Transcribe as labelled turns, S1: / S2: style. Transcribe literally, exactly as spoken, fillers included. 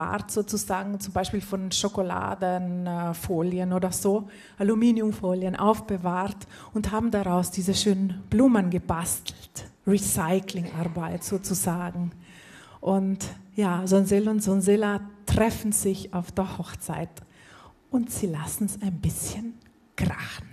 S1: sozusagen, zum Beispiel von Schokoladenfolien oder so, Aluminiumfolien aufbewahrt und haben daraus diese schönen Blumen gebastelt. Recyclingarbeit sozusagen. Und ja, Sonsil und Sonsilla treffen sich auf der Hochzeit und sie lassen es ein bisschen krachen.